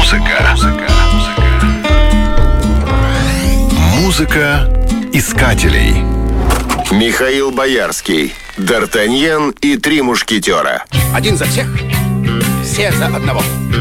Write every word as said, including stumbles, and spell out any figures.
Музыка. Музыка искателей. Михаил Боярский, Д'Артаньян и три мушкетера. Один за всех, все за одного.